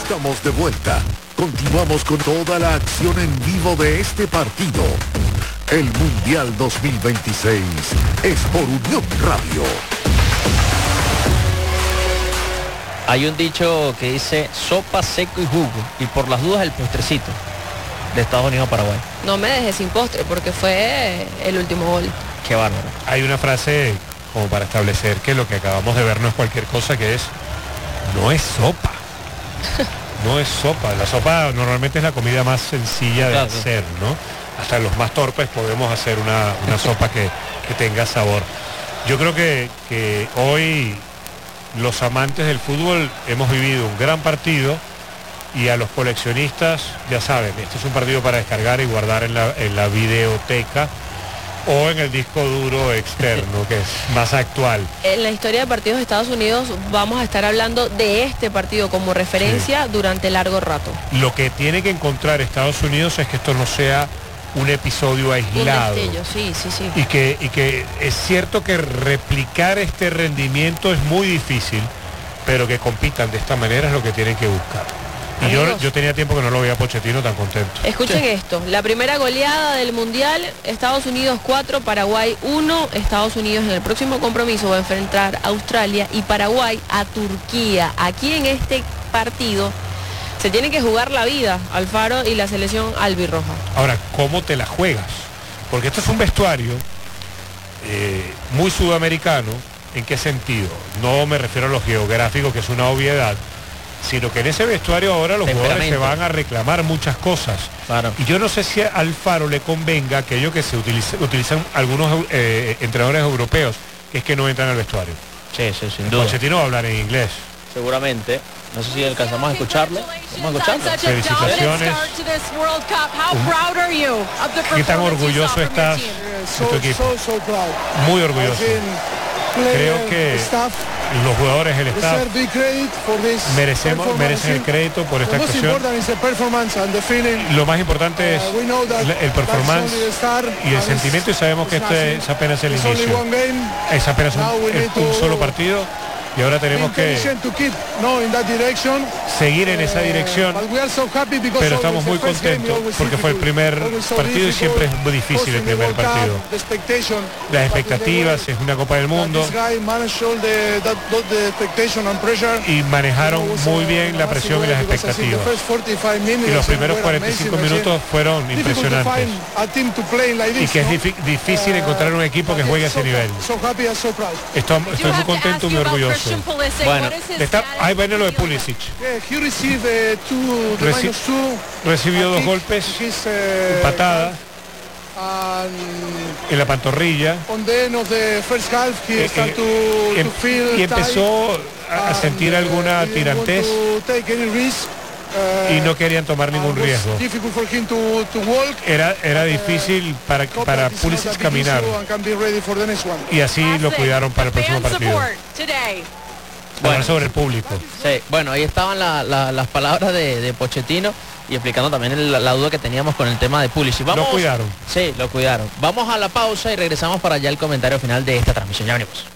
estamos de vuelta. Continuamos con toda la acción en vivo de este partido. El Mundial 2026 es por Unión Radio. Hay un dicho que dice sopa, seco y jugo. Y por las dudas el postrecito de Estados Unidos a Paraguay. No me dejes sin postre porque fue el último gol. Qué bárbaro. Hay una frase como para establecer que lo que acabamos de ver no es cualquier cosa, que es no es sopa. No es sopa. La sopa normalmente es la comida más sencilla de hacer, ¿no? Hasta los más torpes podemos hacer una sopa que tenga sabor. Yo creo que hoy los amantes del fútbol hemos vivido un gran partido, y a los coleccionistas, ya saben, este es un partido para descargar y guardar en la videoteca o en el disco duro externo, que es más actual. En la historia de partidos de Estados Unidos vamos a estar hablando de este partido como referencia durante largo rato. Lo que tiene que encontrar Estados Unidos es que esto no sea un episodio aislado. Un destello, sí. Y que es cierto que replicar este rendimiento es muy difícil, pero que compitan de esta manera es lo que tienen que buscar. Y yo tenía tiempo que no lo veía a Pochettino tan contento. Escuchen esto, la primera goleada del Mundial, Estados Unidos 4, Paraguay 1, Estados Unidos en el próximo compromiso va a enfrentar a Australia y Paraguay a Turquía. Aquí en este partido se tiene que jugar la vida Alfaro y la selección albirroja. Ahora, ¿cómo te la juegas? Porque esto es un vestuario muy sudamericano. ¿En qué sentido? No me refiero a lo geográfico, que es una obviedad, sino que en ese vestuario ahora los jugadores se van a reclamar muchas cosas. Claro. Y yo no sé si a Alfaro le convenga aquello que se utilizan algunos entrenadores europeos, que es que no entran al vestuario. Sí, sin duda. Pochettino va a hablar en inglés. Seguramente. No sé si alcanzamos a escucharlo. Vamos a escucharlo. Felicitaciones. ¿Qué tan orgulloso estás de tu equipo? Muy orgulloso. Creo que los jugadores, el staff, merecen el crédito por esta actuación. Lo más importante es el performance y el sentimiento, y sabemos que este es apenas el inicio. Es apenas un solo partido. Y ahora tenemos que seguir en esa dirección, pero estamos muy contentos porque fue el primer partido y siempre es muy difícil el primer partido. Las expectativas, es una Copa del Mundo y manejaron muy bien la presión y las expectativas. Y los primeros 45 minutos fueron impresionantes. Y que es difícil encontrar un equipo que juegue a ese nivel. Estoy muy contento y muy orgulloso. Bueno, ahí viene lo de Pulisic. Recibió 2 golpes, patada en la pantorrilla, y empezó a sentir alguna tirantez y no querían tomar ningún riesgo. Era difícil para Pulisic caminar, y así lo cuidaron para el próximo partido. Bueno, sobre el público. Sí, bueno, ahí estaban las palabras de Pochettino, y explicando también la duda que teníamos con el tema de Pulisic. Lo cuidaron. Sí, lo cuidaron. Vamos a la pausa y regresamos para ya el comentario final de esta transmisión. Ya venimos.